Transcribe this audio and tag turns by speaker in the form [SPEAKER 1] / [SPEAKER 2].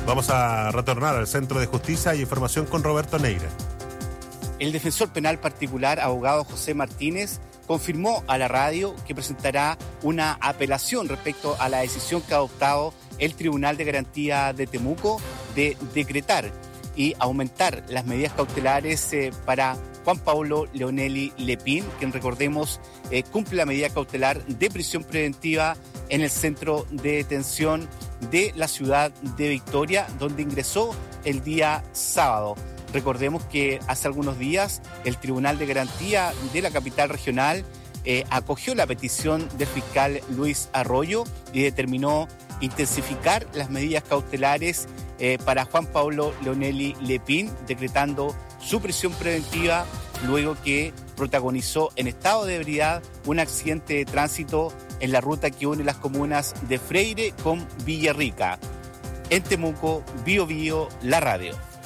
[SPEAKER 1] Vamos a retornar al Centro de Justicia y Información con Roberto Neira.
[SPEAKER 2] El defensor penal particular, abogado José Martínez, confirmó a la radio que presentará una apelación respecto a la decisión que ha adoptado el Tribunal de Garantía de Temuco de decretar y aumentar las medidas cautelares para Juan Pablo Leonelli Lepín, quien, recordemos, cumple la medida cautelar de prisión preventiva en el centro de detención de la ciudad de Victoria, donde ingresó el día sábado. Recordemos que hace algunos días el Tribunal de Garantía de la capital regional acogió la petición del fiscal Luis Arroyo y determinó intensificar las medidas cautelares para Juan Pablo Leonelli Lepín, decretando su prisión preventiva luego que protagonizó en estado de ebriedad un accidente de tránsito en la ruta que une las comunas de Freire con Villarrica. En Temuco, Bío Bío, la radio.